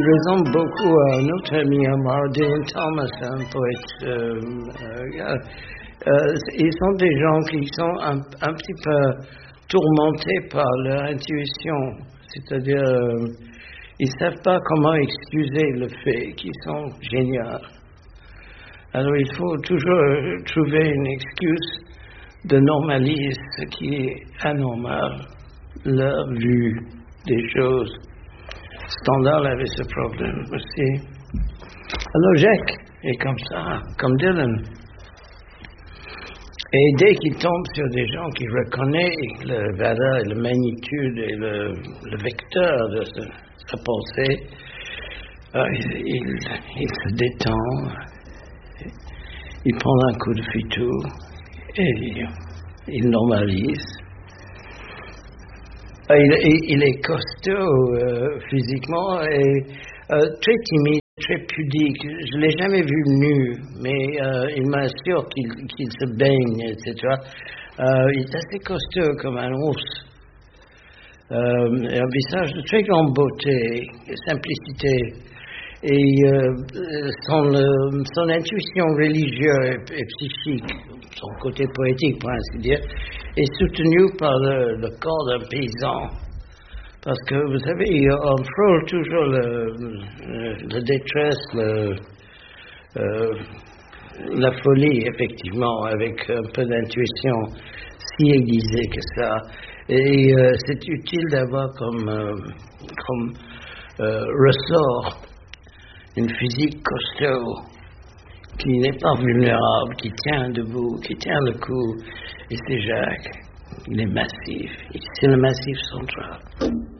Je ressemble beaucoup à un autre ami à moi, Dylan Thomas, un poète. Ils sont des gens qui sont un petit peu tourmentés par leur intuition, c'est-à-dire ils ne savent pas comment excuser le fait qu'ils sont géniaux. Alors il faut toujours trouver une excuse de normaliser ce qui est anormal, leur vue des choses. Stendhal avait ce problème aussi. Alors Jacques est comme ça, comme Dylan. Et dès qu'il tombe sur des gens qui reconnaissent la valeur et la magnitude et le vecteur de sa pensée, il se détend, il prend un coup de fitou et il normalise. Il est costaud physiquement et très timide, très pudique. Je ne l'ai jamais vu nu, mais il m'assure qu'il se baigne, etc. Il est assez costaud comme un ours. Un visage de très grande beauté, simplicité. Et son intuition religieuse et psychique, son côté poétique pour ainsi dire, est soutenu par le corps d'un paysan. Parce que vous savez, on frôle toujours la détresse, la folie, effectivement, avec un peu d'intuition si aiguisée que ça. Et c'est utile d'avoir comme ressort une physique costaud, qui n'est pas vulnérable, qui tient debout, qui tient le coup. Et c'est Jacques. Il est massif. C'est le massif central.